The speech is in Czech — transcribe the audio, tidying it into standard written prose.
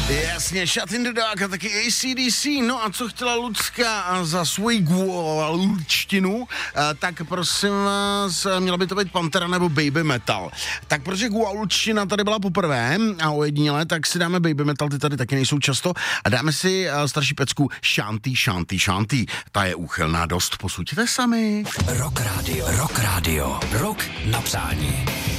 Jasně, Shut in the Dark a taky AC/DC. No a co chtěla Lucka za svoji gualčtinu, tak prosím vás, měla by to být Pantera nebo Baby Metal. Tak protože gualčtina tady byla poprvé a ojediněle, tak si dáme Baby Metal, ty tady taky nejsou často, a dáme si starší pecku Shanty. Ta je úchylná dost, posuďte sami. Rock Radio. Rock na přání.